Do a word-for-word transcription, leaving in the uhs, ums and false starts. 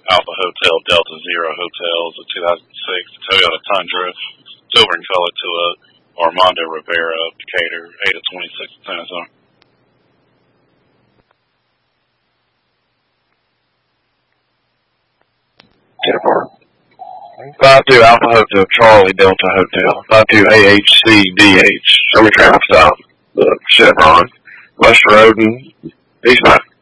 Alpha Hotel Delta Zero Hotel is a two thousand six Toyota Tundra, silver in color to a Armando Rivera of Decatur, eight of twenty-six San Antonio. five two Alpha Hotel Charlie Delta Hotel, five two A H C D H, Show me traffic stop, the Chevron, West Road and East Mountain.